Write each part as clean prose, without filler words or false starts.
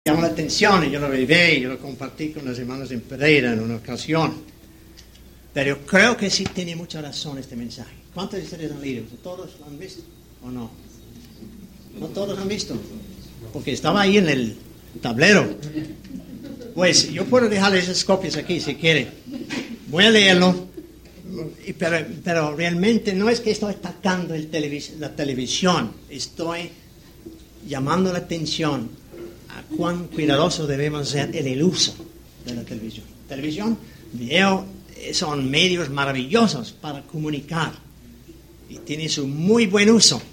Llamó la atención y yo lo viví, yo lo compartí con los hermanos en Pereira en una ocasión. Pero creo que sí tiene mucha razón este mensaje. ¿Cuántos de ustedes han leído? ¿Todos lo han visto o no? ¿No todos han visto? Porque estaba ahí en el tablero. Pues yo puedo dejarles esas copias aquí si quieren. Voy a leerlo. Pero realmente no es que estoy atacando la televisión. Estoy llamando la atención a cuán cuidadosos debemos ser en el uso de la televisión. Televisión, video, son medios maravillosos para comunicar y tiene su muy buen uso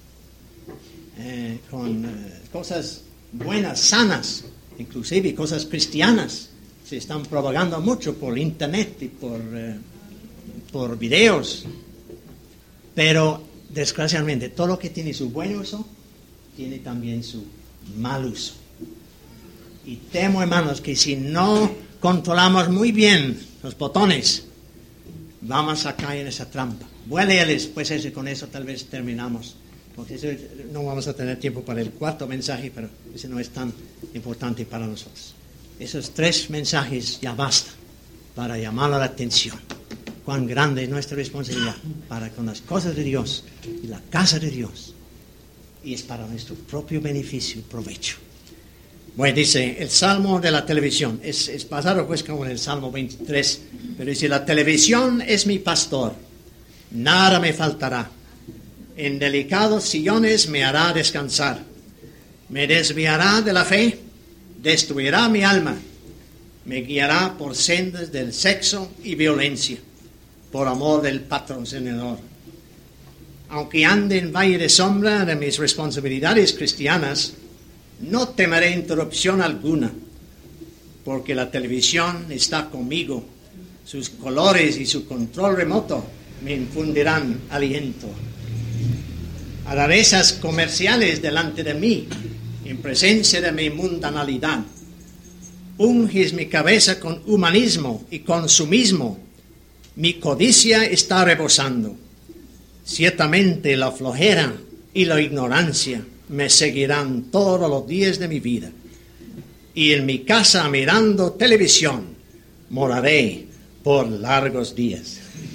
con cosas buenas, sanas, inclusive cosas cristianas. Se están propagando mucho por internet y por videos, pero desgraciadamente todo lo que tiene su buen uso tiene también su mal uso. Y temo, hermanos, que si no controlamos muy bien los botones, vamos a caer en esa trampa. Voy a leerles, pues con eso tal vez terminamos, porque no vamos a tener tiempo para el cuarto mensaje, pero ese no es tan importante para nosotros. Esos 3 mensajes ya basta para llamar la atención. Cuán grande es nuestra responsabilidad para con las cosas de Dios y la casa de Dios. Y es para nuestro propio beneficio y provecho. Bueno, dice el Salmo de la televisión. Es basado pues como en el Salmo 23. Pero dice, la televisión es mi pastor. Nada me faltará. En delicados sillones me hará descansar. Me desviará de la fe. Destruirá mi alma. Me guiará por sendas del sexo y violencia. Por amor del patrocinador. Aunque ande en valle de sombra de mis responsabilidades cristianas, no temeré interrupción alguna, porque la televisión está conmigo. Sus colores y su control remoto me infundirán aliento. Rarezas comerciales delante de mí, en presencia de mi mundanalidad. Unges mi cabeza con humanismo y consumismo. Mi codicia está rebosando. Ciertamente la flojera y la ignorancia me seguirán todos los días de mi vida. Y en mi casa mirando televisión moraré por largos días.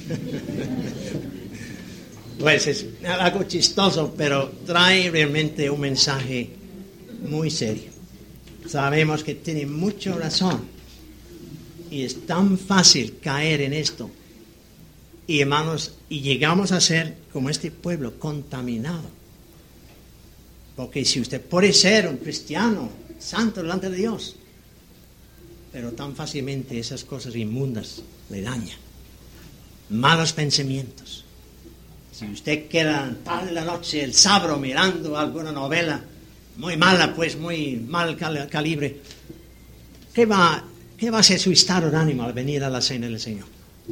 Pues es algo chistoso, pero trae realmente un mensaje muy serio. Sabemos que tiene mucha razón y es tan fácil caer en esto. Y hermanos, y llegamos a ser como este pueblo contaminado. Porque si usted puede ser un cristiano santo delante de Dios, pero tan fácilmente esas cosas inmundas le dañan. Malos pensamientos. Si usted queda tarde la noche el sábado mirando alguna novela muy mala, pues muy mal calibre, ¿qué va a ser su estado de ánimo al venir a la cena del Señor?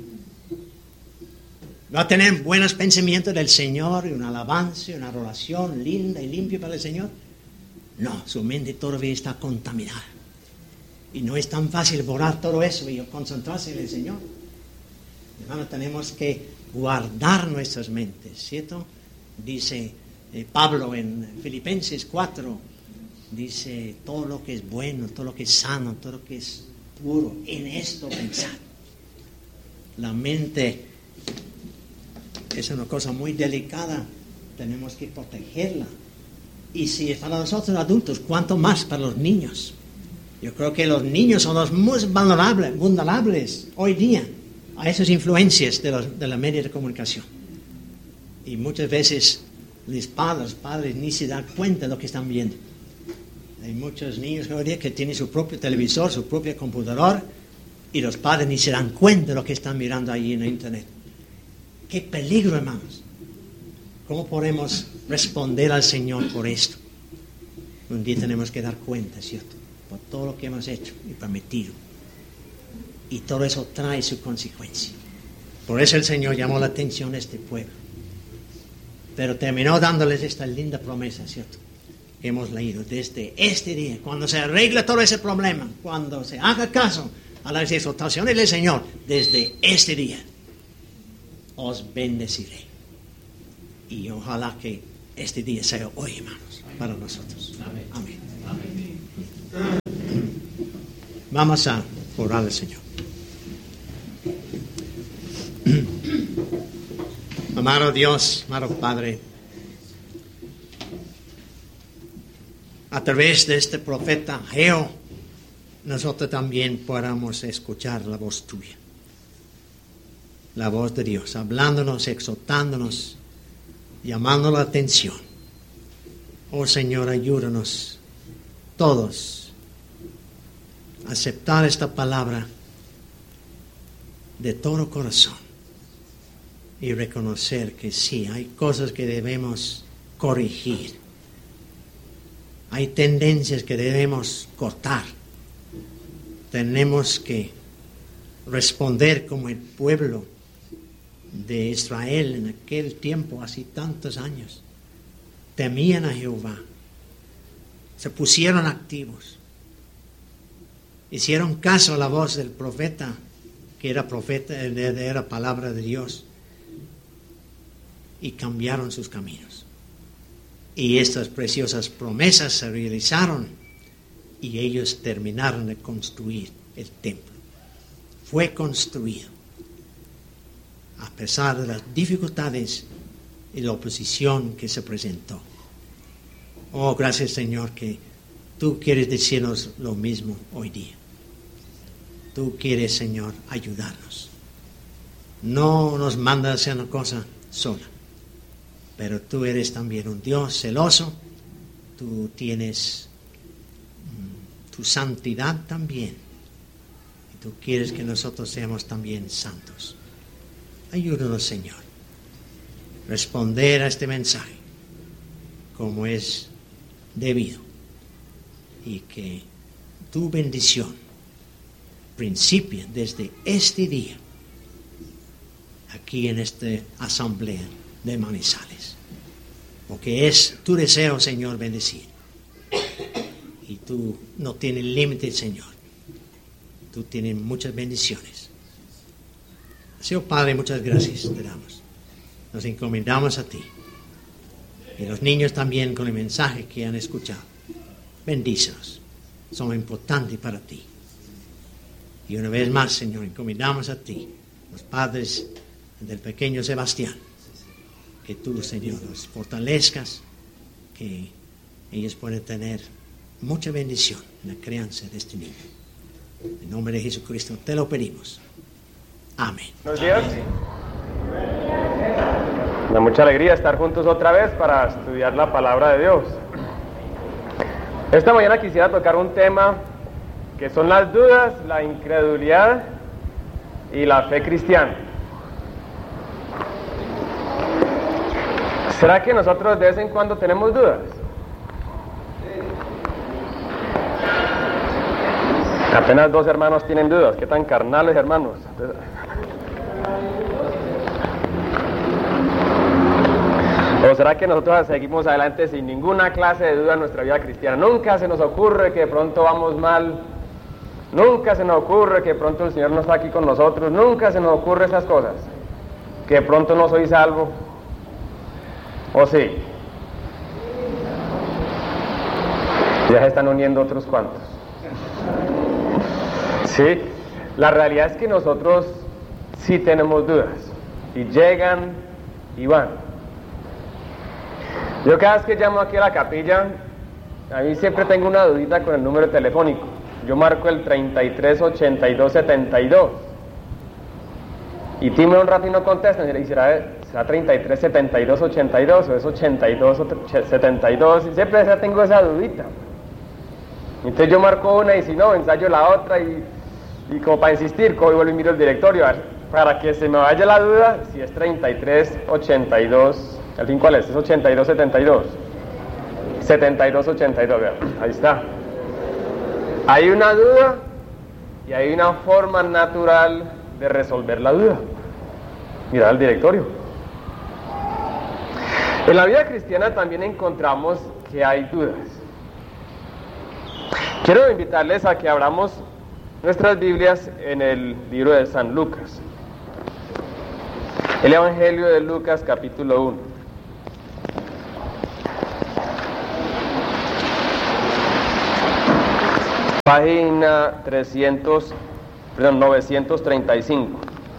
¿Va a tener buenos pensamientos del Señor y una alabanza y una oración linda y limpia para el Señor? No, su mente todavía está contaminada. Y no es tan fácil borrar todo eso y concentrarse en el Señor. Hermano, tenemos que guardar nuestras mentes, ¿cierto? Dice Pablo en Filipenses 4, dice, todo lo que es bueno, todo lo que es sano, todo lo que es puro, en esto pensar. La mente es una cosa muy delicada, tenemos que protegerla. Y si es para nosotros adultos, ¿cuánto más para los niños? Yo creo que los niños son los más vulnerables hoy día a esas influencias de la media de comunicación. Y muchas veces los padres ni se dan cuenta de lo que están viendo. Hay muchos niños hoy día que tienen su propio televisor, su propio computador, y los padres ni se dan cuenta de lo que están mirando ahí en internet. ¡Qué peligro, hermanos! ¿Cómo podemos responder al Señor por esto? Un día tenemos que dar cuenta, ¿cierto? Por todo lo que hemos hecho y permitido. Y todo eso trae su consecuencia. Por eso el Señor llamó la atención de este pueblo. Pero terminó dándoles esta linda promesa, ¿cierto? Que hemos leído desde este día. Cuando se arregle todo ese problema, cuando se haga caso a las exhortaciones del Señor, desde este día os bendeciré. Y ojalá que este día sea hoy, hermanos, para nosotros. Amén. Amén. Vamos a orar al Señor. Amado Dios, amado Padre, a través de este profeta Ageo, nosotros también podamos escuchar la voz tuya, la voz de Dios, hablándonos, exhortándonos, llamando la atención. Oh Señor, ayúdanos todos a aceptar esta palabra de todo corazón y reconocer que sí, hay cosas que debemos corregir, hay tendencias que debemos cortar, tenemos que responder como el pueblo de Israel en aquel tiempo, hace tantos años. Temían a Jehová, se pusieron activos, hicieron caso a la voz del profeta, que era profeta, era palabra de Dios, y cambiaron sus caminos. Y estas preciosas promesas se realizaron y ellos terminaron de construir el templo. Fue construido a pesar de las dificultades y la oposición que se presentó. Oh, gracias Señor, que tú quieres decirnos lo mismo hoy día. Tú quieres, Señor, ayudarnos. No nos mandas a hacer una cosa sola, pero tú eres también un Dios celoso. Tú tienes tu santidad también. Y tú quieres que nosotros seamos también santos. Ayúdanos, Señor, responder a este mensaje como es debido, y que tu bendición principie desde este día aquí en esta asamblea de Manizales, porque es tu deseo, Señor, bendecir, y tú no tienes límite, Señor. Tú tienes muchas bendiciones. Señor Padre, muchas gracias te damos. Nos encomendamos a ti. Y los niños también con el mensaje que han escuchado. Bendícenos. Son importantes para ti. Y una vez más, Señor, encomendamos a ti, los padres del pequeño Sebastián. Que tú, Señor, los fortalezcas, que ellos pueden tener mucha bendición en la crianza de este niño. En nombre de Jesucristo te lo pedimos. Amén. Buenos días. Me da mucha alegría estar juntos otra vez para estudiar la palabra de Dios. Esta mañana quisiera tocar un tema que son las dudas, la incredulidad y la fe cristiana. ¿Será que nosotros de vez en cuando tenemos dudas? Apenas 2 hermanos tienen dudas. ¿Qué tan carnales, hermanos? ¿O será que nosotros seguimos adelante sin ninguna clase de duda en nuestra vida cristiana? Nunca se nos ocurre que de pronto vamos mal. Nunca se nos ocurre que de pronto el Señor no está aquí con nosotros. Nunca se nos ocurre esas cosas. Que de pronto no soy salvo. ¿O sí? Ya se están uniendo otros cuantos. Sí, la realidad es que nosotros sí tenemos dudas. Y llegan y van. Yo cada vez que llamo aquí a la capilla, a mí siempre tengo una dudita con el número telefónico. Yo marco el 338272. Y Timbre un rato y no contesta. Y será 337282 o es 8272. Y siempre tengo esa dudita. Entonces yo marco una y si no, ensayo la otra y como para insistir, cojo y vuelvo y miro el directorio para que se me vaya la duda si es 3382. ¿Al fin cuál es? Es 8272. 7282, vean, ahí está. Hay una duda y hay una forma natural de resolver la duda. Mirad el directorio. En la vida cristiana también encontramos que hay dudas. Quiero invitarles a que abramos nuestras Biblias en el libro de San Lucas. El Evangelio de Lucas, capítulo 1. Página 935.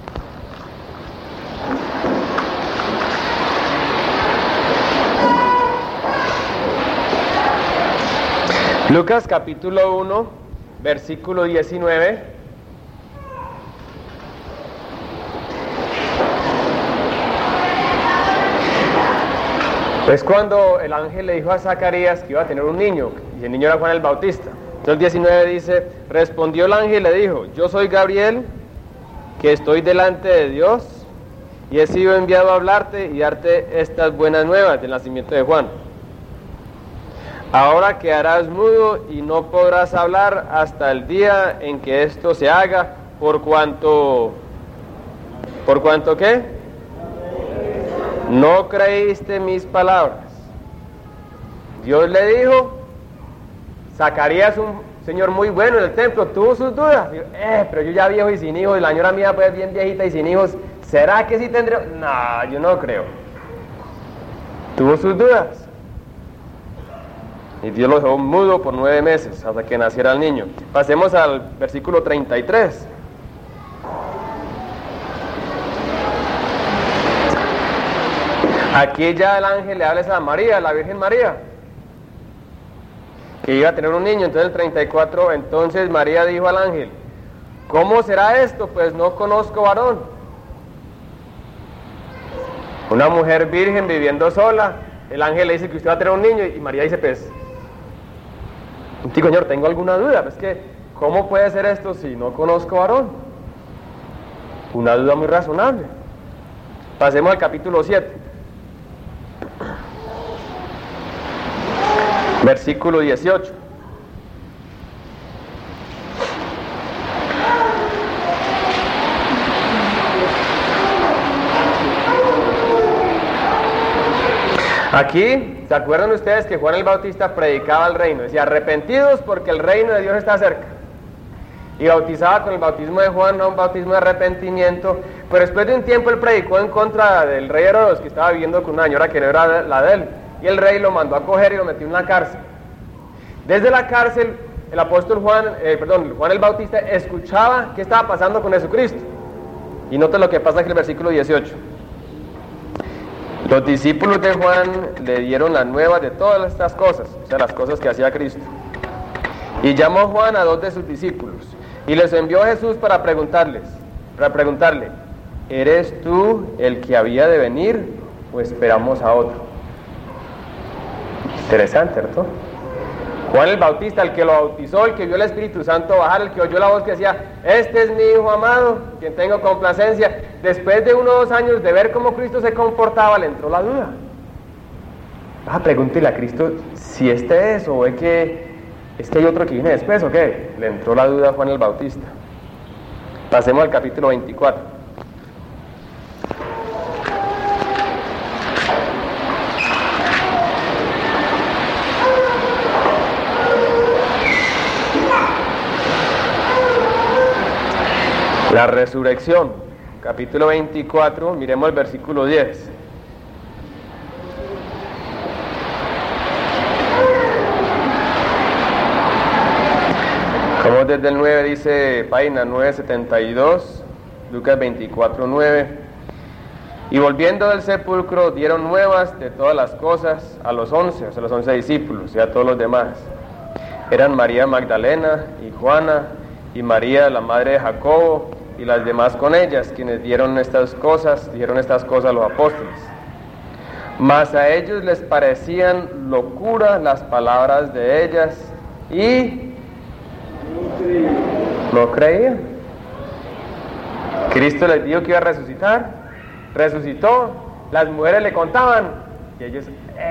Lucas capítulo 1, versículo 19. Es cuando el ángel le dijo a Zacarías que iba a tener un niño, y el niño era Juan el Bautista. Entonces el 19 dice: respondió el ángel y le dijo: yo soy Gabriel, que estoy delante de Dios, y he sido enviado a hablarte y darte estas buenas nuevas del nacimiento de Juan. Ahora quedarás mudo y no podrás hablar hasta el día en que esto se haga, ¿por cuanto qué? No creíste mis palabras. Dios le dijo: Zacarías, un señor muy bueno en el templo, tuvo sus dudas. Dijo, pero yo ya viejo y sin hijos, y la señora mía pues bien viejita y sin hijos, ¿será que sí tendré? No, yo no creo. Tuvo sus dudas. Y Dios lo dejó mudo por 9 meses hasta que naciera el niño. Pasemos al versículo 33. Aquí ya el ángel le habla a María, la Virgen María, que iba a tener un niño. Entonces el 34, entonces María dijo al ángel: ¿cómo será esto? Pues no conozco varón. Una mujer virgen viviendo sola, el ángel le dice que usted va a tener un niño, y María dice: pues, Señor, tengo alguna duda, pues que, ¿cómo puede ser esto si no conozco varón? Una duda muy razonable. Pasemos al capítulo 7. Versículo 18. Aquí, ¿se acuerdan ustedes que Juan el Bautista predicaba el reino? Decía: arrepentidos porque el reino de Dios está cerca. Y bautizaba con el bautismo de Juan, no un bautismo de arrepentimiento. Pero después de un tiempo él predicó en contra del rey Herodes, que estaba viviendo con una señora que no era la de él. Y el rey lo mandó a coger y lo metió en la cárcel. Desde la cárcel, el apóstol Juan el Bautista escuchaba qué estaba pasando con Jesucristo. Y nota lo que pasa aquí en el versículo 18. Los discípulos de Juan le dieron las nuevas de todas estas cosas, o sea, las cosas que hacía Cristo. Y llamó Juan a 2 de sus discípulos, y les envió a Jesús para preguntarle: ¿eres tú el que había de venir, o esperamos a otro? Interesante, ¿cierto? Juan el Bautista, el que lo bautizó, el que vio el Espíritu Santo bajar, el que oyó la voz que decía: este es mi Hijo amado, quien tengo complacencia. Después de 1 o 2 años de ver cómo Cristo se comportaba, le entró la duda. Pregúntele a Cristo si este es, o es que hay otro que viene después, ¿o qué? Le entró la duda a Juan el Bautista. Pasemos al capítulo 24. La resurrección, capítulo 24, miremos el versículo 10. Como desde el 9 dice, página 972, Lucas 24, 9. Y volviendo del sepulcro dieron nuevas de todas las cosas a los 11, o sea, los 11 discípulos y a todos los demás. Eran María Magdalena y Juana y María, la madre de Jacobo, y las demás con ellas, quienes dijeron estas cosas a los apóstoles. Mas a ellos les parecían locura las palabras de ellas, y no creían. Cristo les dijo que iba a resucitar, resucitó, las mujeres le contaban, y ellos,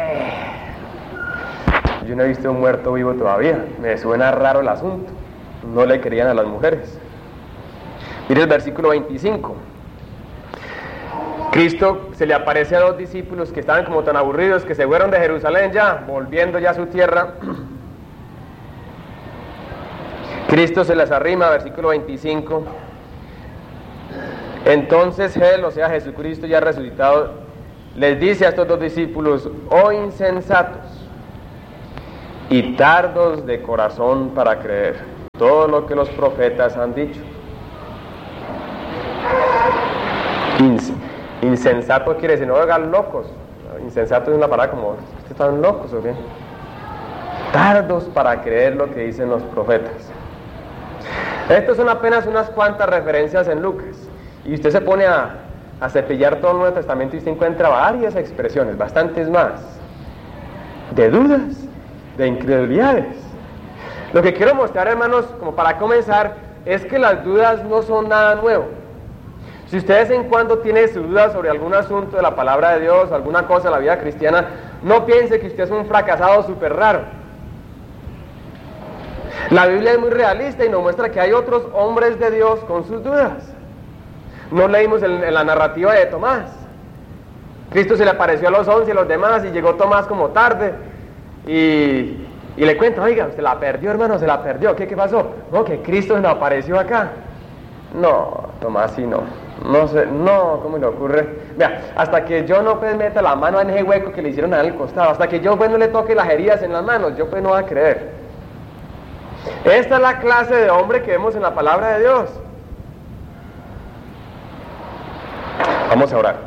yo no he visto un muerto vivo todavía, me suena raro el asunto. No le creían a las mujeres. Mire el versículo 25. Cristo se le aparece a 2 discípulos que estaban como tan aburridos que se fueron de Jerusalén ya, volviendo ya a su tierra. Cristo se les arrima, versículo 25. Entonces Él, o sea Jesucristo ya resucitado, les dice a estos 2 discípulos: oh insensatos y tardos de corazón para creer. todo lo que los profetas han dicho. Insensato quiere decir, no hagan locos. Insensato es una palabra como, ¿ustedes están locos o qué? Tardos para creer lo que dicen los profetas. Estos son apenas unas cuantas referencias en Lucas. Y usted se pone a cepillar todo el Nuevo Testamento y usted encuentra varias expresiones, bastantes más, de dudas, de incredulidades. Lo que quiero mostrar, hermanos, como para comenzar, es que las dudas no son nada nuevo. Si usted de vez en cuando tiene sus dudas sobre algún asunto de la palabra de Dios o alguna cosa de la vida cristiana, no piense que usted es un fracasado súper raro. La Biblia es muy realista y nos muestra que hay otros hombres de Dios con sus dudas. No leímos en la narrativa de Tomás. Cristo se le apareció a los 11 y a los demás y llegó Tomás como tarde y le cuenta, oiga, se la perdió, hermano, se la perdió. ¿Qué pasó? No, que Cristo se le apareció acá. No, Tomás, sí, no. No sé, no, ¿cómo le ocurre? Vea, hasta que yo no pues meta la mano en ese hueco que le hicieron al costado, hasta que yo pues no le toque las heridas en las manos, yo pues no voy a creer. Esta es la clase de hombre que vemos en la palabra de Dios. Vamos a orar.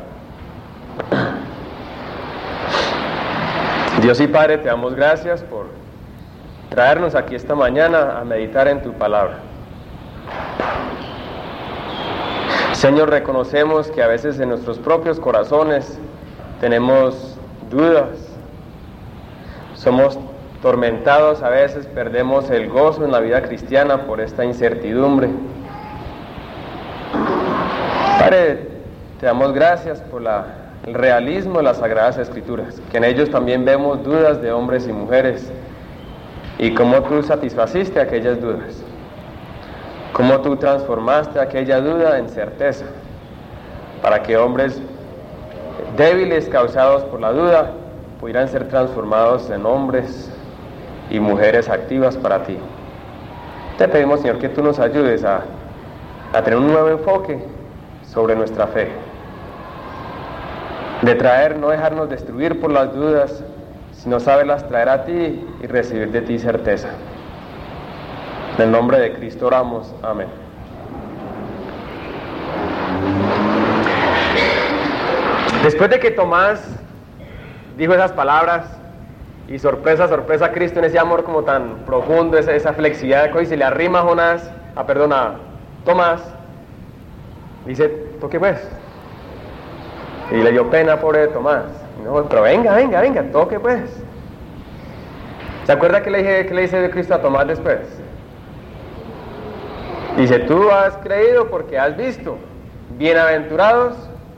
Dios y Padre, te damos gracias por traernos aquí esta mañana a meditar en tu palabra. Señor, reconocemos que a veces en nuestros propios corazones tenemos dudas, somos tormentados, a veces perdemos el gozo en la vida cristiana por esta incertidumbre. Padre, te damos gracias por el realismo de las Sagradas Escrituras, que en ellos también vemos dudas de hombres y mujeres, y cómo tú satisfaciste aquellas dudas. Cómo tú transformaste aquella duda en certeza, para que hombres débiles causados por la duda pudieran ser transformados en hombres y mujeres activas para ti. Te pedimos, Señor, que tú nos ayudes a tener un nuevo enfoque sobre nuestra fe, de no dejarnos destruir por las dudas, sino saberlas traer a ti y recibir de ti certeza. En el nombre de Cristo oramos. Amén. Después de que Tomás dijo esas palabras, y sorpresa, sorpresa, Cristo en ese amor como tan profundo, esa flexibilidad de hoy se le arrima a Tomás, dice, toque pues. Y le dio pena, pobre Tomás. No, pero venga, toque pues. ¿Se acuerda que le dice Cristo a Tomás después? Dice, tú has creído porque has visto. Bienaventurados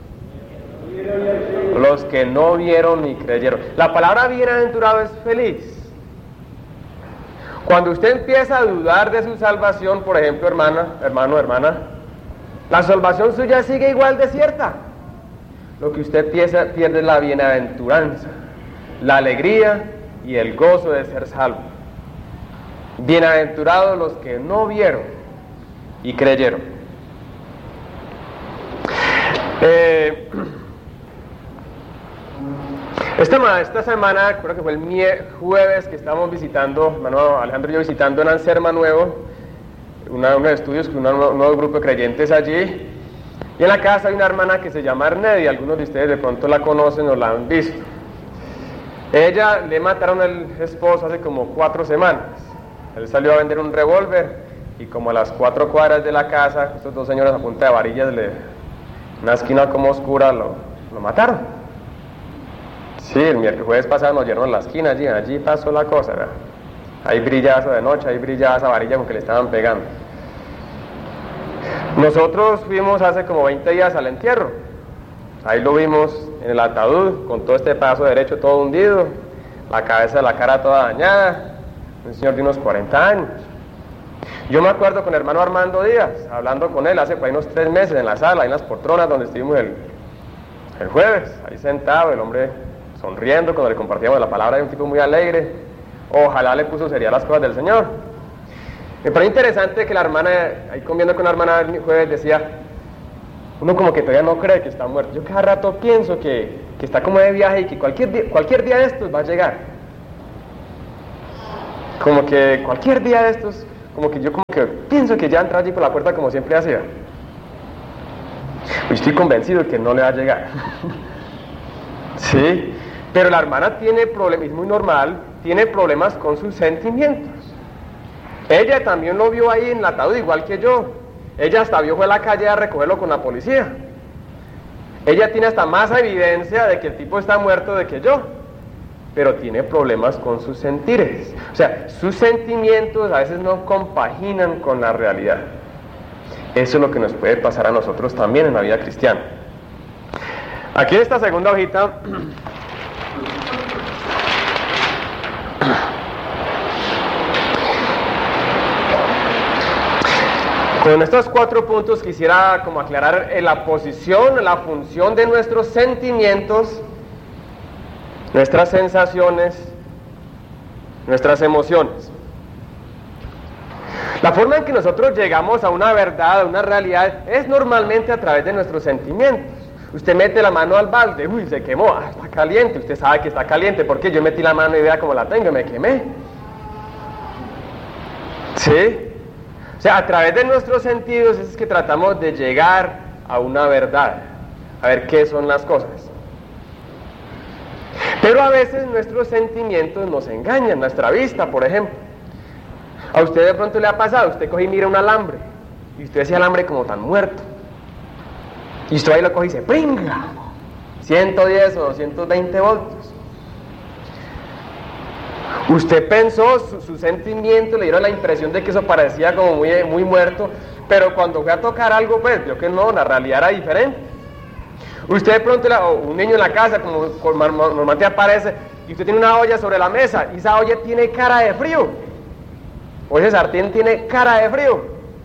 los que no vieron ni creyeron. La palabra bienaventurado es feliz. Cuando usted empieza a dudar de su salvación, por ejemplo, hermana, la salvación suya sigue igual de cierta. Lo que usted pierde es la bienaventuranza, la alegría y el gozo de ser salvo. Bienaventurados los que no vieron y creyeron. Esta semana, creo que fue el jueves que estábamos visitando, hermano Alejandro y yo visitando en Anserma Nuevo, unos estudios con un nuevo grupo de creyentes allí, y en la casa hay una hermana que se llama Arnedi, algunos de ustedes de pronto la conocen o la han visto. Ella le mataron al esposo hace como 4 semanas. Él salió a vender un revólver y como a las 4 cuadras de la casa, estos 2 señores a punta de varillas, una esquina como oscura, lo mataron. Sí, el jueves pasado nos llenaron la esquina allí pasó la cosa, ¿verdad? Ahí brillaba eso de noche, ahí brillaba esa varilla con que le estaban pegando. Nosotros fuimos hace como 20 días al entierro. Ahí lo vimos en el ataúd, con todo este pedazo derecho todo hundido, la cabeza, la cara toda dañada, un señor de unos 40 años. Yo me acuerdo con el hermano Armando Díaz, hablando con él hace unos 3 meses en la sala, en las poltronas donde estuvimos el jueves, ahí sentado, el hombre sonriendo cuando le compartíamos la palabra, de un tipo muy alegre. Ojalá le puso seriedad las cosas del Señor. Me parece interesante que la hermana, ahí comiendo con la hermana el jueves, decía, uno como que todavía no cree que está muerto. Yo cada rato pienso que está como de viaje y que cualquier día de estos va a llegar. Como que cualquier día de estos, como que pienso que ya entra allí por la puerta como siempre hacía. Y estoy convencido de que no le va a llegar. Sí, pero la hermana tiene problemas, es muy normal, tiene problemas con sus sentimientos. Ella también lo vio ahí enlatado igual que yo. Ella hasta fue a la calle a recogerlo con la policía. Ella tiene hasta más evidencia de que el tipo está muerto de que yo, pero tiene problemas con sus sentires. O sea, sus sentimientos a veces no compaginan con la realidad. Eso es lo que nos puede pasar a nosotros también en la vida cristiana. Aquí en esta segunda hojita con estos 4 puntos quisiera como aclarar la posición, la función de nuestros sentimientos, nuestras sensaciones, nuestras emociones. La forma en que nosotros llegamos a una verdad, a una realidad, es normalmente a través de nuestros sentimientos. Usted mete la mano al balde, uy, se quemó, está caliente, usted sabe que está caliente, porque yo metí la mano y vea cómo la tengo, me quemé. ¿Sí? O sea, a través de nuestros sentidos es que tratamos de llegar a una verdad, a ver qué son las cosas. Pero a veces nuestros sentimientos nos engañan, nuestra vista, por ejemplo. A usted de pronto le ha pasado, usted coge y mira un alambre, y usted ve ese alambre como tan muerto. Y usted ahí lo coge y dice, ¡pringa! 110 o 220 voltios. Usted pensó, su sentimiento le dieron la impresión de que eso parecía como muy muerto, pero cuando fue a tocar algo, pues vio que no, la realidad era diferente. Usted de pronto, un niño en la casa, como normalmente aparece, y usted tiene una olla sobre la mesa, y esa olla tiene cara de frío, o ese sartén tiene cara de frío.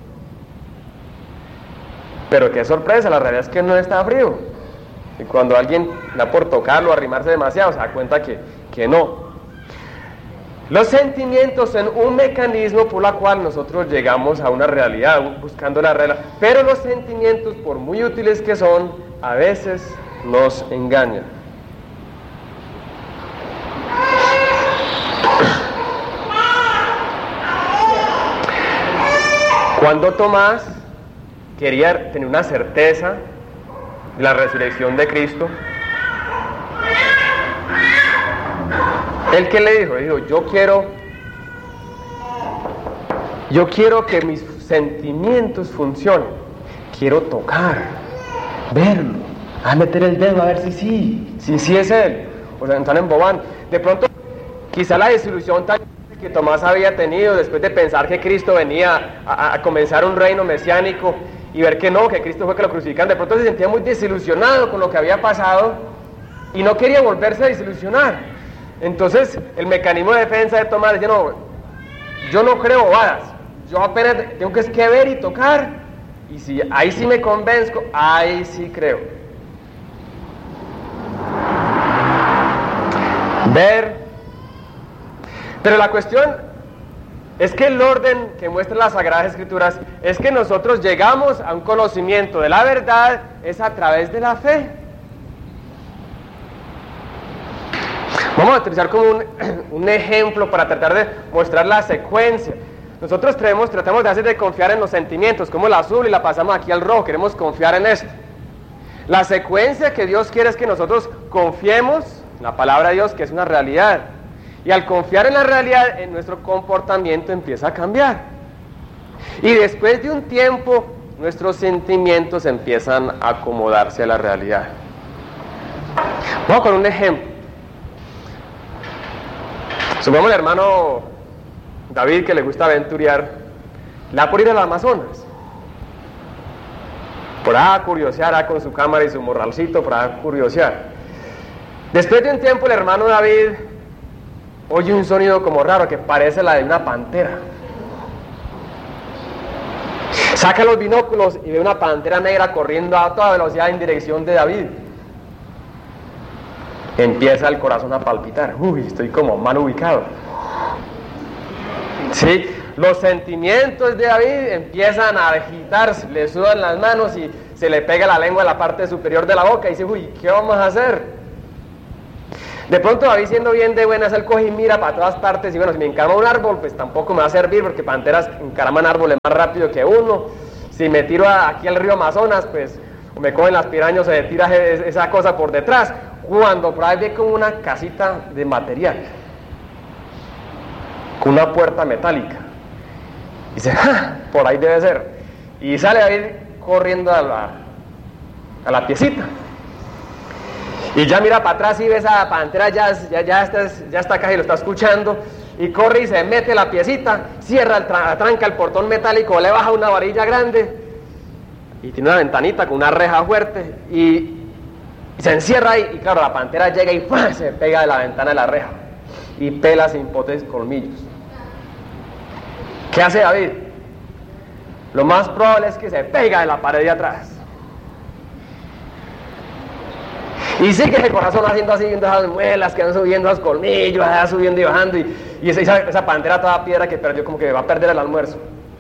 Pero qué sorpresa, la realidad es que no está frío. Y cuando alguien da por tocarlo, arrimarse demasiado, se da cuenta que no. Los sentimientos son un mecanismo por el cual nosotros llegamos a una realidad, buscando la realidad. Pero los sentimientos, por muy útiles que son, a veces nos engañan. Cuando Tomás quería tener una certeza de la resurrección de Cristo, ¿él qué le dijo? Dijo, yo quiero que mis sentimientos funcionen. Quiero tocar, verlo, a meter el dedo a ver si es él. O sea, están embobando. De pronto, quizá la desilusión tan que Tomás había tenido después de pensar que Cristo venía a comenzar un reino mesiánico y ver que no, que Cristo fue que lo crucificaron, de pronto se sentía muy desilusionado con lo que había pasado y no quería volverse a desilusionar. Entonces el mecanismo de defensa de Tomás decía, no, yo no creo bobadas, yo apenas tengo que ver y tocar, y si ahí sí me convenzco, ahí sí creo. Ver. Pero la cuestión es que el orden que muestran las Sagradas Escrituras es que nosotros llegamos a un conocimiento de la verdad es a través de la fe. Vamos a utilizar como un ejemplo para tratar de mostrar la secuencia. Nosotros tratamos de hacer de confiar en los sentimientos, como el azul y la pasamos aquí al rojo, queremos confiar en esto. La secuencia que Dios quiere es que nosotros confiemos en la palabra de Dios, que es una realidad. Y al confiar en la realidad, en nuestro comportamiento empieza a cambiar. Y después de un tiempo, nuestros sentimientos empiezan a acomodarse a la realidad. Vamos con un ejemplo. Supongamos el hermano David, que le gusta aventurear, le da por ir al Amazonas. Por ahí a curiosear, con su cámara y su morralcito, por ahí a curiosear. Después de un tiempo, el hermano David oye un sonido como raro que parece la de una pantera. Saca los binóculos y ve una pantera negra corriendo a toda velocidad en dirección de David. Empieza el corazón a palpitar. Uy, estoy como mal ubicado. Sí, los sentimientos de David empiezan a agitarse, le sudan las manos y se le pega la lengua a la parte superior de la boca y dice, uy, ¿qué vamos a hacer? De pronto David, siendo bien de buenas, él coge y mira para todas partes, y bueno, si me encarama un árbol, pues tampoco me va a servir, porque panteras encaraman árboles más rápido que uno. Si me tiro aquí al río Amazonas, pues o me cogen las pirañas, se tira esa cosa por detrás. Cuando por ahí ve como una casita de material, con una puerta metálica, y dice, ¡ja! Por ahí debe ser. Y sale David corriendo a la piecita. Y ya mira para atrás y ve esa pantera, ya está acá y lo está escuchando, y corre y se mete la piecita, cierra, tranca el portón metálico, le baja una varilla grande, y tiene una ventanita con una reja fuerte, y se encierra ahí, y claro, la pantera llega y ¡pum!, se pega de la ventana de la reja, y pela sin potes colmillos. ¿Qué hace David? Lo más probable es que se pega de la pared de atrás. Y sigue el corazón haciendo así, viendo esas muelas que van subiendo, los colmillos, subiendo y bajando, y esa pantera toda piedra que perdió, como que va a perder el almuerzo.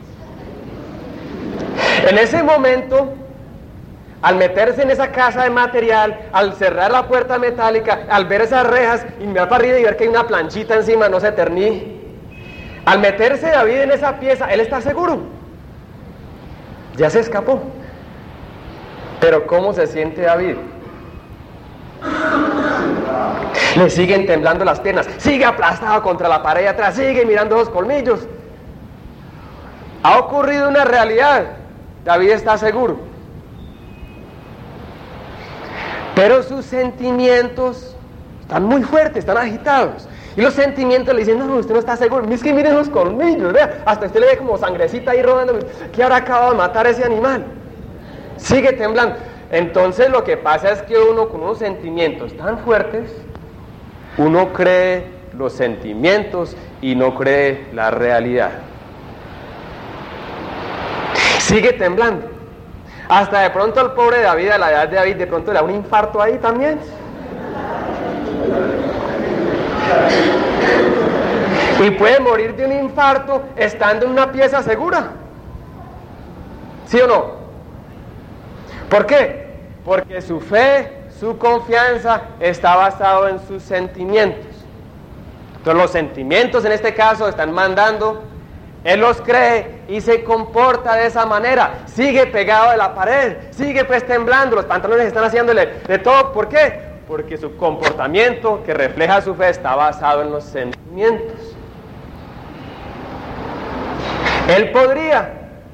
En ese momento, al meterse en esa casa de material, al cerrar la puerta metálica, al ver esas rejas y mirar para arriba y ver que hay una planchita encima, no se terní, al meterse David en esa pieza, él está seguro, ya se escapó. Pero ¿cómo se siente David? Le siguen temblando las piernas, sigue aplastado contra la pared de atrás, sigue mirando los colmillos. Ha ocurrido una realidad, David está seguro, pero sus sentimientos están muy fuertes, están agitados, y los sentimientos le dicen, no, usted no está seguro, es que miren los colmillos, vea, hasta usted le ve como sangrecita ahí rodando, que habrá acabado de matar a ese animal, sigue temblando. Entonces lo que pasa es que uno, con unos sentimientos tan fuertes, uno cree los sentimientos y no cree la realidad. Sigue temblando. Hasta de pronto el pobre David, a la edad de David, de pronto le da un infarto ahí también. Y puede morir de un infarto estando en una pieza segura. ¿Sí o no? ¿Por qué? Porque su fe, su confianza está basado en sus sentimientos. Entonces los sentimientos en este caso están mandando, él los cree y se comporta de esa manera, sigue pegado de la pared, sigue pues temblando, los pantalones están haciéndole de todo. ¿Por qué? Porque su comportamiento que refleja su fe está basado en los sentimientos. Él podría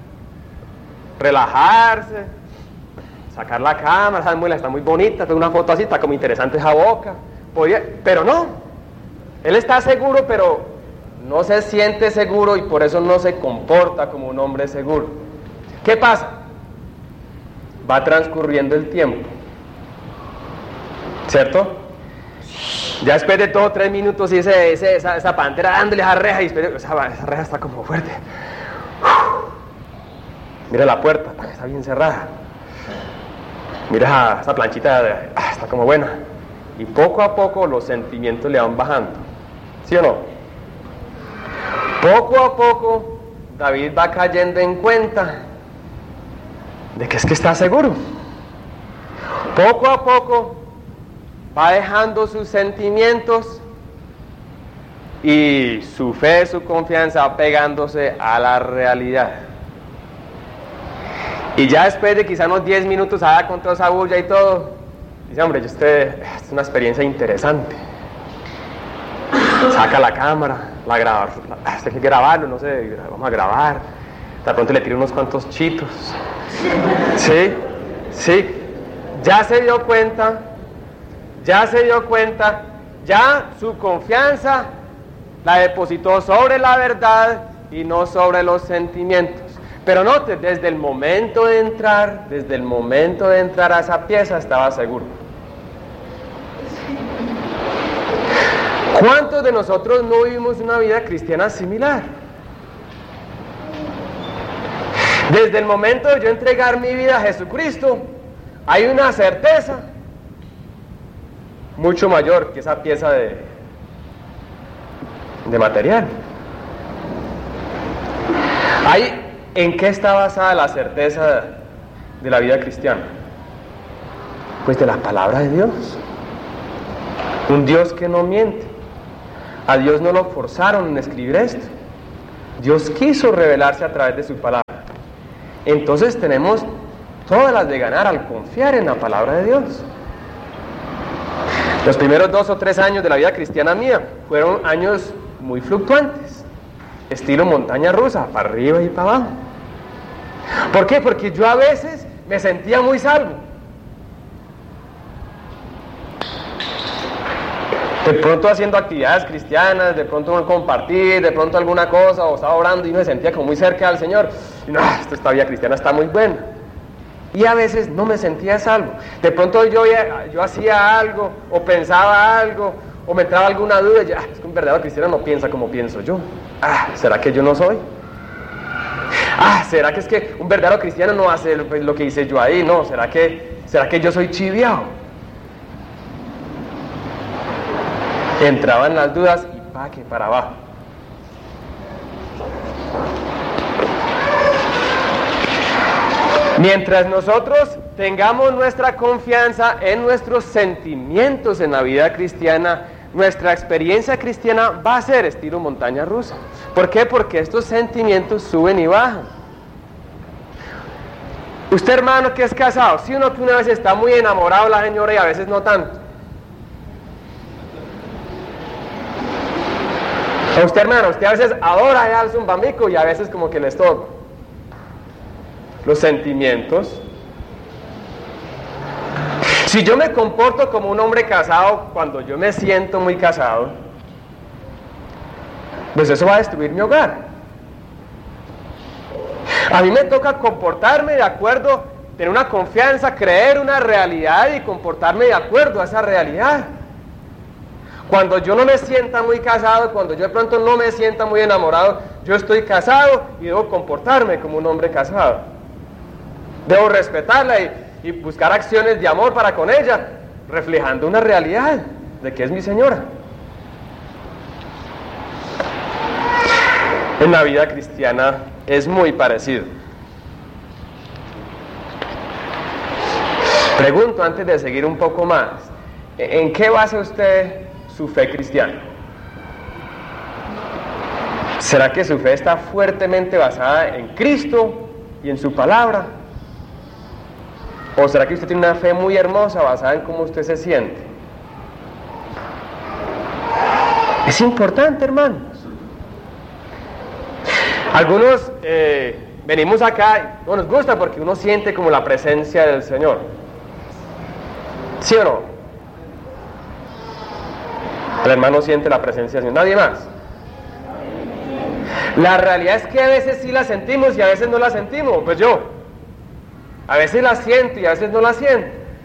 relajarse, sacar la cámara, esa muela está muy bonita, tengo una foto así, está como interesante esa boca, pero no, él está seguro, pero no se siente seguro y por eso no se comporta como un hombre seguro. ¿Qué pasa? Va transcurriendo el tiempo, ¿cierto? Ya después de todo 3 minutos y esa pantera dándole a reja, y esa reja está como fuerte. Mira la puerta, está bien cerrada. Mira esa planchita, está como buena. Y poco a poco los sentimientos le van bajando. ¿Sí o no? Poco a poco David va cayendo en cuenta de que es que está seguro. Poco a poco va dejando sus sentimientos y su fe, su confianza va pegándose a la realidad. Y ya después de quizá unos 10 minutos haga con toda esa bulla y todo, dice, hombre, es una experiencia interesante. Saca la cámara, la graba, hay que grabarlo, no sé, vamos a grabar. De pronto le tira unos cuantos chitos. Sí, ya se dio cuenta, ya su confianza la depositó sobre la verdad y no sobre los sentimientos. Pero note, desde el momento de entrar a esa pieza estaba seguro. ¿Cuántos de nosotros no vivimos una vida cristiana similar? Desde el momento de yo entregar mi vida a Jesucristo, hay una certeza mucho mayor que esa pieza de material. ¿En qué está basada la certeza de la vida cristiana? Pues de la palabra de Dios. Un Dios que no miente. A Dios no lo forzaron en escribir esto. Dios quiso revelarse a través de su palabra. Entonces tenemos todas las de ganar al confiar en la palabra de Dios. Los primeros 2 o 3 años de la vida cristiana mía fueron años muy fluctuantes, estilo montaña rusa, para arriba y para abajo. ¿Por qué? Porque yo a veces me sentía muy salvo. De pronto haciendo actividades cristianas, de pronto un compartir, de pronto alguna cosa, o estaba orando y me sentía como muy cerca del Señor. Y no, esta vida cristiana está muy buena. Y a veces no me sentía salvo. De pronto yo hacía algo, o pensaba algo, o me entraba alguna duda, y ya, es que un verdadero cristiano no piensa como pienso yo. ¿Será que yo no soy? ¿Será que es que un verdadero cristiano no hace lo que hice yo ahí? No, ¿será que yo soy chiviado? Entraban las dudas y para abajo. Mientras nosotros tengamos nuestra confianza en nuestros sentimientos en la vida cristiana, nuestra experiencia cristiana va a ser estilo montaña rusa. ¿Por qué? Porque estos sentimientos suben y bajan. Usted, hermano, que es casado, si uno que una vez está muy enamorado de la señora y a veces no tanto. A usted, hermano, usted a veces adora al zumbamico y a veces como que le estorba. Los sentimientos. Si yo me comporto como un hombre casado cuando yo me siento muy casado, pues eso va a destruir mi hogar. A mí me toca comportarme de acuerdo, tener una confianza, creer una realidad y comportarme de acuerdo a esa realidad. Cuando yo no me sienta muy casado, cuando yo de pronto no me sienta muy enamorado, yo estoy casado y debo comportarme como un hombre casado. Debo respetarla y buscar acciones de amor para con ella, reflejando una realidad de que es mi señora. En la vida cristiana es muy parecido. Pregunto antes de seguir un poco más, ¿en qué basa usted su fe cristiana? ¿Será que su fe está fuertemente basada en Cristo y en su palabra? ¿O será que usted tiene una fe muy hermosa basada en cómo usted se siente? Es importante, hermanos. Algunos venimos acá y no nos gusta porque uno siente como la presencia del Señor. ¿Sí o no? El hermano siente la presencia del Señor, nadie más. La realidad es que a veces sí la sentimos y a veces no la sentimos. Pues yo a veces la siento y a veces no la siento.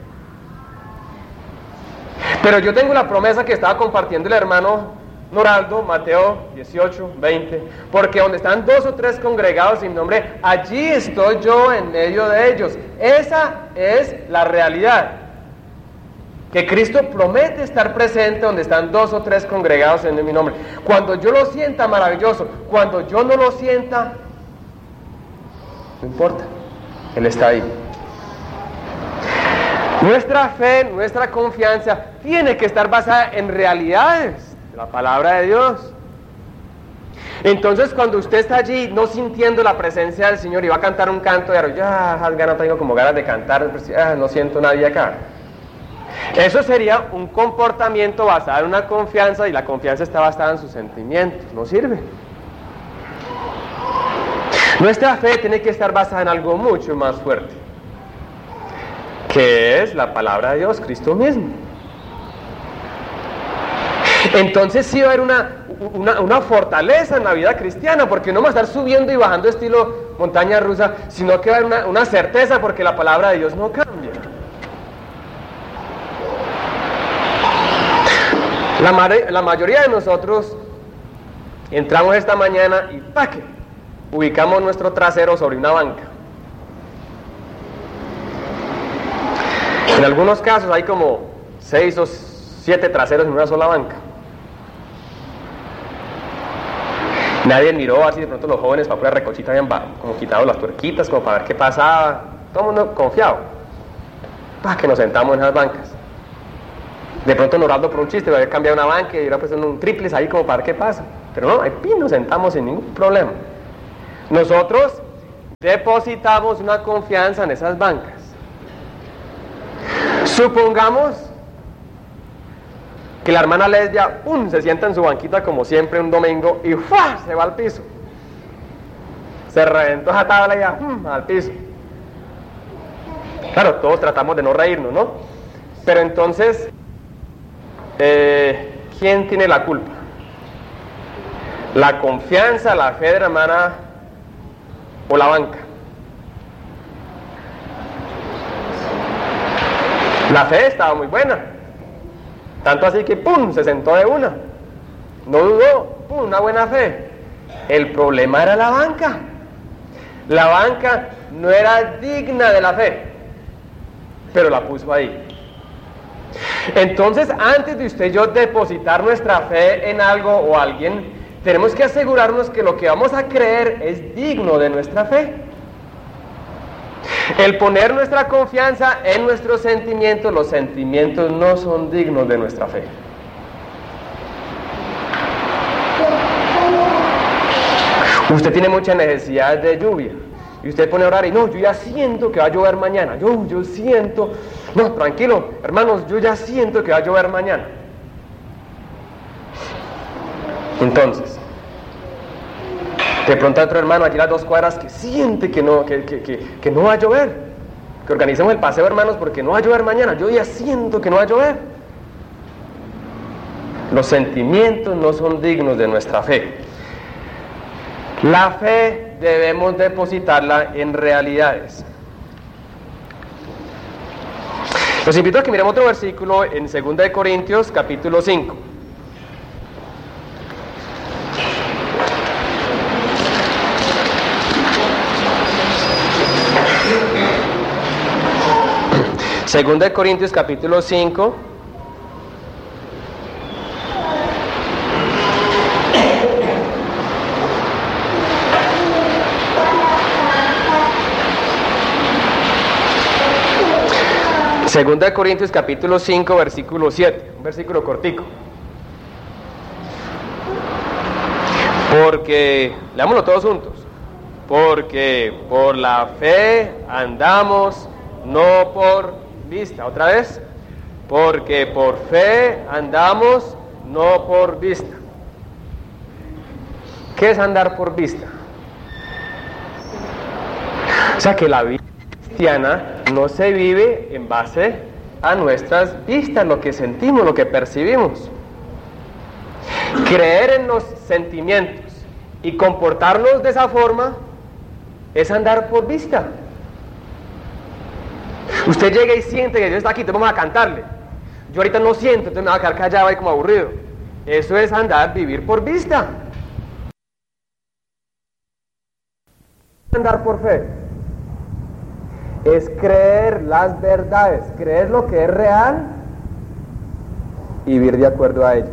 Pero yo tengo la promesa que estaba compartiendo el hermano Noraldo, Mateo 18, 20, porque donde están 2 o 3 congregados en mi nombre, allí estoy yo en medio de ellos. Esa es la realidad. Que Cristo promete estar presente donde están 2 o 3 congregados en mi nombre. Cuando yo lo sienta, maravilloso. Cuando yo no lo sienta, no importa. Él está ahí. Nuestra fe, nuestra confianza tiene que estar basada en realidades de la palabra de Dios. Entonces, cuando usted está allí no sintiendo la presencia del Señor y va a cantar un canto de no tengo como ganas de cantar, no siento nadie acá. Eso sería un comportamiento basado en una confianza, y la confianza está basada en sus sentimientos. No sirve. Nuestra fe tiene que estar basada en algo mucho más fuerte, que es la palabra de Dios, Cristo mismo. Entonces sí va a haber una fortaleza en la vida cristiana, porque no va a estar subiendo y bajando estilo montaña rusa, sino que va a haber una certeza, porque la palabra de Dios no cambia. La mayoría de nosotros entramos esta mañana y ubicamos nuestro trasero sobre una banca. En algunos casos hay como 6 o 7 traseros en una sola banca. Nadie miró así, de pronto los jóvenes para pura recochita habían como quitado las tuerquitas como para ver qué pasaba. Todo el mundo confiado. Que nos sentamos en esas bancas. De pronto nos orando por un chiste, voy a cambiar una banca y ahora pues un triples ahí como para ver qué pasa. Pero no, aquí nos sentamos sin ningún problema. Nosotros depositamos una confianza en esas bancas. Supongamos que la hermana Lesbia se sienta en su banquita como siempre un domingo y ¡fua! Se va al piso. Se reventó esa tabla y ya al piso. Claro, todos tratamos de no reírnos, ¿no? Pero entonces, ¿quién tiene la culpa? ¿La confianza, la fe de la hermana o la banca? La fe estaba muy buena, tanto así que se sentó de una, no dudó, una buena fe. El problema era la banca. La banca no era digna de la fe, pero la puso ahí. Entonces, antes de usted y yo depositar nuestra fe en algo o alguien, tenemos que asegurarnos que lo que vamos a creer es digno de nuestra fe. El poner nuestra confianza en nuestros sentimientos, los sentimientos no son dignos de nuestra fe. Usted tiene mucha necesidad de lluvia y usted pone a orar y no, yo ya siento que va a llover mañana. Yo siento, no, tranquilo, hermanos, yo ya siento que va a llover mañana. Entonces, de pronto hay otro hermano allí a las 2 cuadras que siente que no va a llover, que organicemos el paseo, hermanos, porque no va a llover mañana. Yo ya siento que no va a llover. Los sentimientos no son dignos de nuestra fe. La fe debemos depositarla en realidades. Los invito a que miremos otro versículo en 2 Corintios capítulo 5. Segunda de Corintios capítulo 5. Segunda de Corintios capítulo 5 versículo 7, un versículo cortico. Porque, leámoslo todos juntos. Porque por la fe andamos, no por vista. Otra vez. Porque por fe andamos, no por vista. ¿Qué es andar por vista? O sea que la vida cristiana no se vive en base a nuestras vistas, lo que sentimos, lo que percibimos. Creer en los sentimientos y comportarnos de esa forma es andar por vista. Usted llega y siente que Dios está aquí, entonces vamos a cantarle. Yo ahorita no siento, entonces me voy a quedar callado ahí como aburrido. Eso es vivir por vista. Andar por fe es creer las verdades, creer lo que es real y vivir de acuerdo a ella.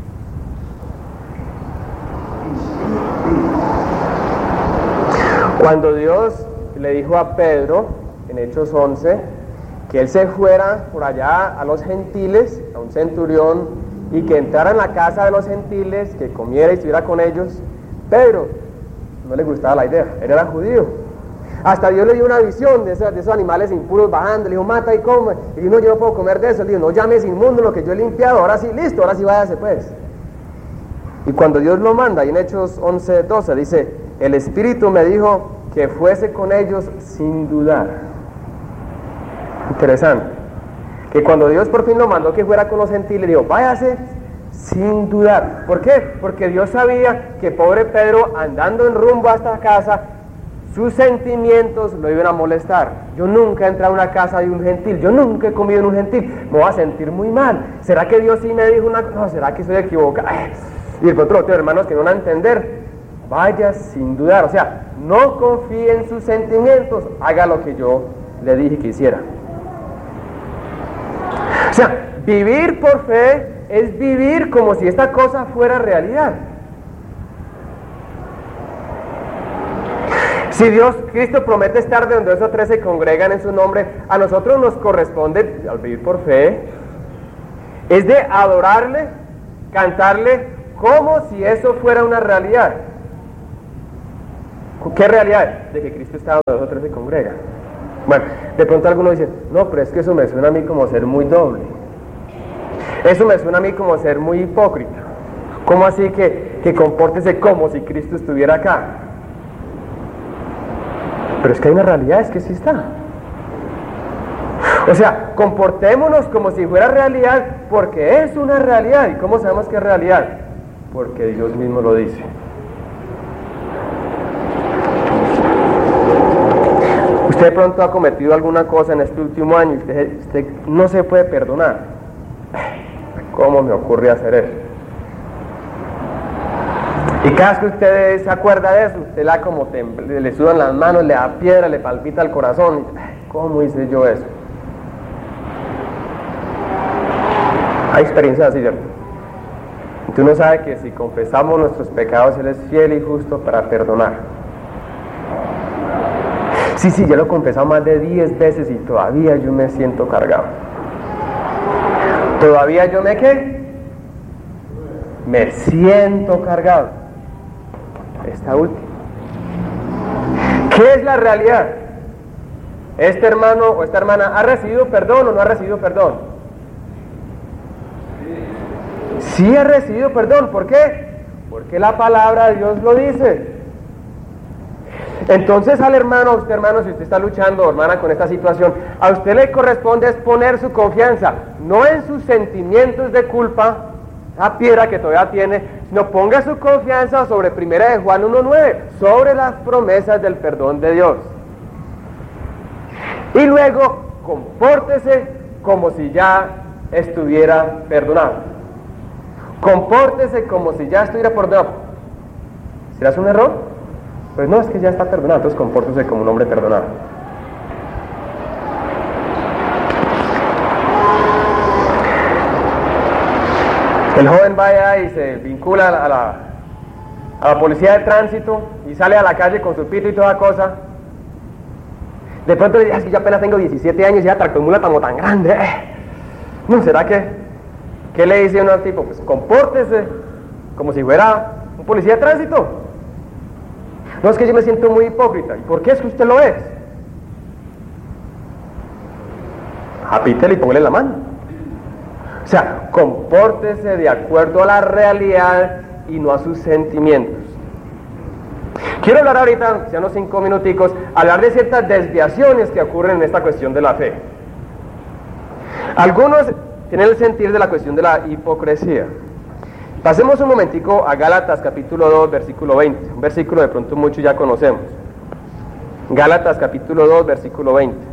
Cuando Dios le dijo a Pedro en Hechos 11 que él se fuera por allá a los gentiles, a un centurión, y que entrara en la casa de los gentiles, que comiera y estuviera con ellos, Pedro no le gustaba la idea, él era judío. Hasta Dios le dio una visión de esos animales impuros bajando, le dijo, mata y come, y dijo, no, yo no puedo comer de eso, le dijo, no llames inmundo lo que yo he limpiado, ahora sí, listo, ahora sí váyase pues. Y cuando Dios lo manda, y en Hechos 11:12 dice, el Espíritu me dijo que fuese con ellos sin dudar. Interesante, que cuando Dios por fin lo mandó que fuera con los gentiles, dijo, váyase sin dudar. ¿Por qué? Porque Dios sabía que pobre Pedro, andando en rumbo a esta casa, sus sentimientos lo iban a molestar. Yo nunca he entrado a una casa de un gentil, yo nunca he comido en un gentil, me voy a sentir muy mal. ¿Será que Dios sí me dijo una cosa? No, ¿será que estoy equivocado? Y el otro hermanos que no van a entender, vaya sin dudar, o sea, no confíe en sus sentimientos, haga lo que yo le dije que hiciera. O sea, vivir por fe es vivir como si esta cosa fuera realidad. Si Dios, Cristo promete estar de donde 2 o 3 se congregan en su nombre, a nosotros nos corresponde, al vivir por fe, Es de adorarle, cantarle, como si eso fuera una realidad. ¿Qué realidad? De que Cristo está donde nosotros se congrega. Bueno, de pronto algunos dicen, no, pero es que eso me suena a mí como ser muy doble. Eso me suena a mí como ser muy hipócrita. ¿Cómo así que compórtese como si Cristo estuviera acá? Pero es que hay una realidad, es que sí está. O sea, comportémonos como si fuera realidad, porque es una realidad. ¿Y cómo sabemos que es realidad? Porque Dios mismo lo dice. Usted de pronto ha cometido alguna cosa en este último año y usted no se puede perdonar. ¿Cómo me ocurre hacer eso? Y cada vez que usted se acuerda de eso, usted le sudan las manos, le da piedra, le palpita el corazón. ¿Cómo hice yo eso? Hay experiencias así, ¿cierto? Y uno sabe que si confesamos nuestros pecados, Él es fiel y justo para perdonar. Sí, ya lo he confesado más de 10 veces y todavía yo me siento cargado. ¿Todavía yo me siento cargado? Esta última. ¿Qué es la realidad? ¿Este hermano o esta hermana ha recibido perdón o no ha recibido perdón? Sí ha recibido perdón. ¿Por qué? Porque la palabra de Dios lo dice. Entonces al hermano, a usted hermano, si usted está luchando, hermana, con esta situación, a usted le corresponde es poner su confianza, no en sus sentimientos de culpa, esa piedra que todavía tiene, sino ponga su confianza sobre 1 de Juan 1:9, sobre las promesas del perdón de Dios. Y luego, compórtese como si ya estuviera perdonado. Compórtese como si ya estuviera perdonado. ¿Será un error? Pues no, es que ya está perdonado, entonces compórtese como un hombre perdonado. El joven va allá y se vincula a la policía de tránsito y sale a la calle con su pito y toda cosa. De pronto le dice, es que yo apenas tengo 17 años y ya tractomula tan grande. ¿No será que? ¿Qué le dice uno al tipo? Pues compórtese como si fuera un policía de tránsito. No, es que yo me siento muy hipócrita. ¿Y por qué es que usted lo es? Apítele y póngale la mano. O sea, compórtese de acuerdo a la realidad y no a sus sentimientos. Quiero hablar ahorita, ya unos 5 minuticos, hablar de ciertas desviaciones que ocurren en esta cuestión de la fe. Algunos tienen el sentir de la cuestión de la hipocresía. Pasemos un momentico a Gálatas capítulo 2, versículo 20, un versículo de pronto muchos ya conocemos. Gálatas capítulo 2, versículo 20.